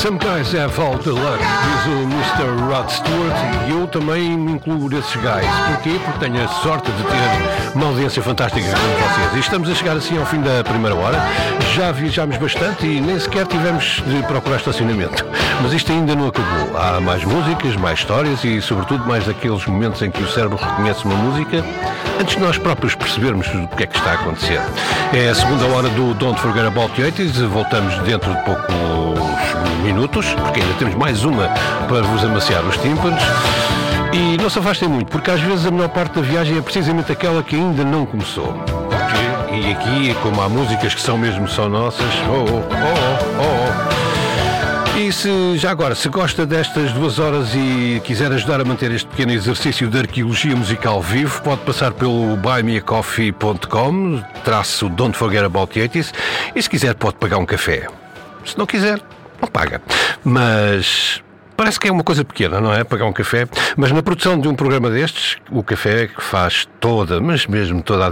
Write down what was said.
Some guys have all the luck, diz o Mr. Rod Stewart, e eu também me incluo nesses guys. Porquê? Porque tenho a sorte de ter uma audiência fantástica como vocês. E estamos a chegar assim ao fim da primeira hora. Já viajámos bastante e nem sequer tivemos de procurar estacionamento. Mas isto ainda não acabou. Há mais músicas, mais histórias e, sobretudo, mais daqueles momentos em que o cérebro reconhece uma música antes de nós próprios percebermos o que é que está a acontecer. É a segunda hora do Don't Forget About the 80s. Voltamos dentro de poucos minutos, porque ainda temos mais uma para vos amaciar os tímpanos. E não se afastem muito, porque às vezes a melhor parte da viagem é precisamente aquela que ainda não começou. Porque, e aqui, como há músicas que são mesmo só nossas, E se já agora, se gosta destas 2 horas e quiser ajudar a manter este pequeno exercício de arqueologia musical vivo, pode passar pelo buymeacoffee.com /Don't Forget About the 80s, e se quiser pode pagar um café. Se não quiser, não paga. Mas parece que é uma coisa pequena, não é? Pagar um café. Mas na produção de um programa destes, o café é que faz toda, mas mesmo toda a